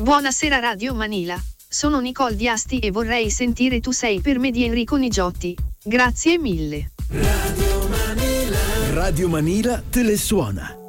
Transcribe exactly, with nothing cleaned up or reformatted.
Buonasera Radio Manila, sono Nicole Diasti e vorrei sentire Tu sei per me di Enrico Nigiotti. Grazie mille. Radio Manila. Radio Manila te le suona.